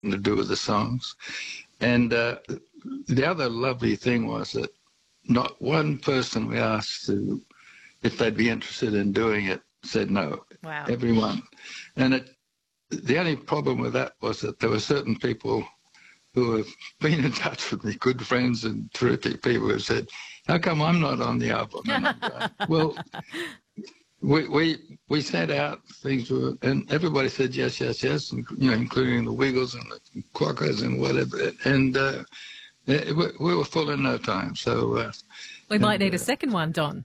to do with the songs. And the other lovely thing was that not one person we asked if they'd be interested in doing it said no. Wow. Everyone. And the only problem with that was that there were certain people who have been in touch with me, good friends and terrific people, who said, how come I'm not on the album? And I'm going, well, we sent out things, and everybody said yes, yes, yes, and, including the Wiggles and the Quackers and whatever. And we were full in no time. So we might need a second one, Don.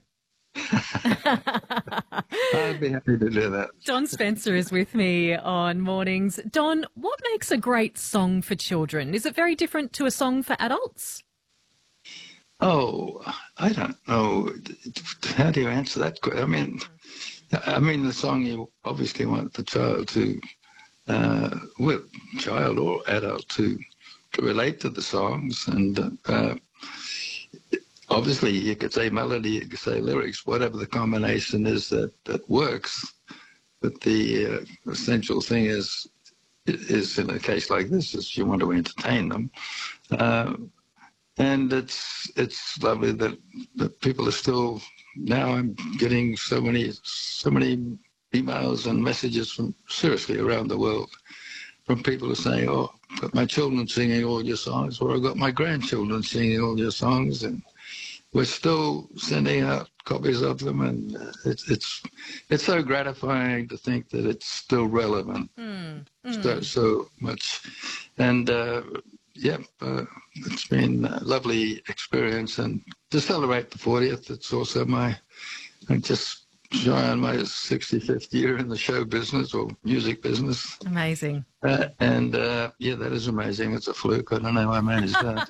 I'd be happy to do that. Don Spencer is with me on Mornings. Don, what makes a great song for children? Is it very different to a song for adults? Oh, I don't know. How do you answer that question? I mean, the song you obviously want the child to, child or adult to relate to the songs, and obviously you could say melody, you could say lyrics, whatever the combination is that works. But the essential thing is in a case like this, is you want to entertain them. And it's lovely that people are still, now I'm getting so many emails and messages from seriously around the world from people who say, oh, I've got my children singing all your songs, or I've got my grandchildren singing all your songs, and we're still sending out copies of them, and it's so gratifying to think that it's still relevant so much. And it's been a lovely experience. And to celebrate the 40th, it's also I'm just shy on my 65th year in the show business or music business. Amazing. That is amazing. It's a fluke. I don't know how I managed that.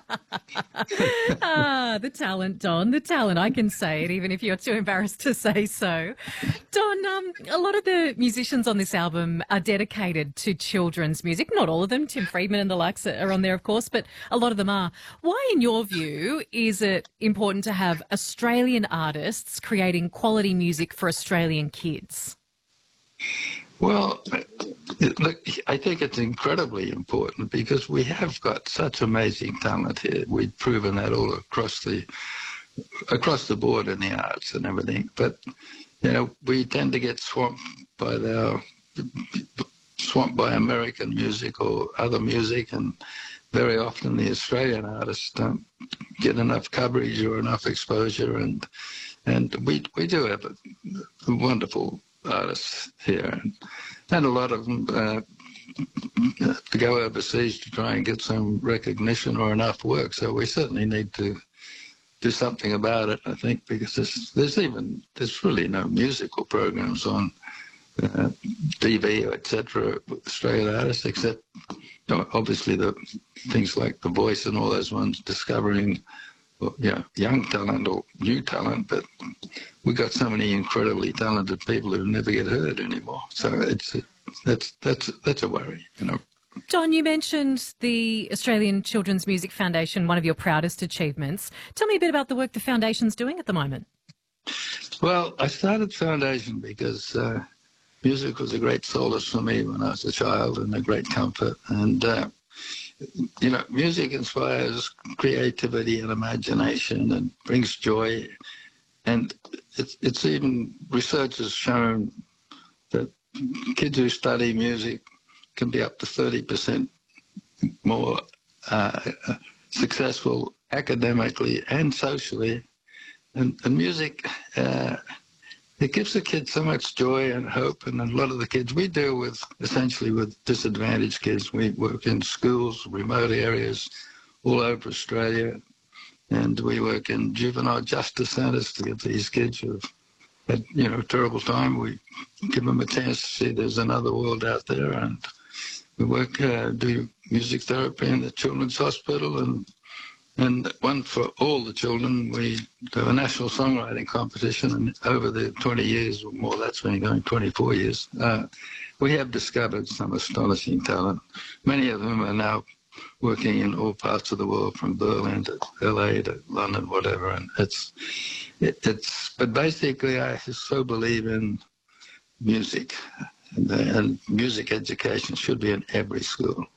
The talent, Don, the talent. I can say it, even if you're too embarrassed to say so. Don, a lot of the musicians on this album are dedicated to children's music. Not all of them. Tim Friedman and the likes are on there, of course, but a lot of them are. Why, in your view, is it important to have Australian artists creating quality music for Australian kids? Well, look, I think it's incredibly important because we have got such amazing talent here. We've proven that all across the board in the arts and everything. But, we tend to get swamped by American music or other music, and very often the Australian artists don't get enough coverage or enough exposure. And we do have a wonderful artists here, and a lot of them to go overseas to try and get some recognition or enough work. So we certainly need to do something about it, I think, because there's really no musical programs on TV or etc. with Australian artists, except obviously the things like The Voice and all those ones discovering young talent or new talent, but we got so many incredibly talented people who never get heard anymore. So that's a worry, Don, you mentioned the Australian Children's Music Foundation, one of your proudest achievements. Tell me a bit about the work the foundation's doing at the moment. Well, I started Foundation because music was a great solace for me when I was a child and a great comfort. And music inspires creativity and imagination and brings joy. And it's even, research has shown that kids who study music can be up to 30% more successful academically and socially. And music, it gives the kids so much joy and hope. And a lot of the kids we deal with, essentially with disadvantaged kids. We work in schools, remote areas all over Australia. And we work in juvenile justice centres to get these kids who have had, a terrible time. We give them a chance to see there's another world out there. And we work, do music therapy in the Children's Hospital, and one for all the children. We do a national songwriting competition, and over the 20 years or more, that's been going 24 years, we have discovered some astonishing talent. Many of them are now working in all parts of the world, from Berlin to LA to London, whatever. And but basically I so believe in music, and music education should be in every school.